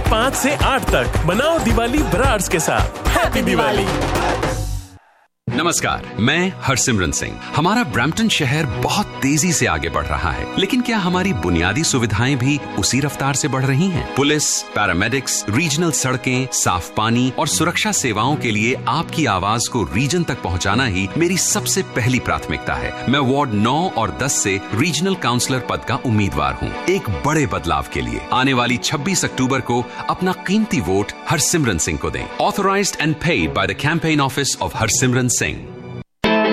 5 से 8 तक मनाओ दिवाली ब्रार्स के साथ। हैप्पी दिवाली। नमस्कार, मैं हरसिमरन सिंह। हमारा ब्रैम्पटन शहर बहुत तेजी से आगे बढ़ रहा है, लेकिन क्या हमारी बुनियादी सुविधाएं भी उसी रफ्तार से बढ़ रही हैं? पुलिस, पैरामेडिक्स, रीजनल सड़कें, साफ पानी और सुरक्षा सेवाओं के लिए आपकी आवाज को रीजन तक पहुंचाना ही मेरी सबसे पहली प्राथमिकता है। मैं वार्ड 9 और 10 से रीजनल काउंसलर पद का उम्मीदवार हूं, एक बड़े बदलाव के लिए। आने वाली 26 अक्टूबर को अपना कीमती वोट हरसिमरन सिंह को दें। Authorised and paid by the campaign office of Harsimran Singh.